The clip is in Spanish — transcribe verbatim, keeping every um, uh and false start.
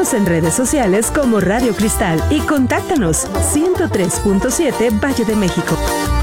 Síguenos en redes sociales como Radio Cristal y contáctanos ciento tres punto siete Valle de México.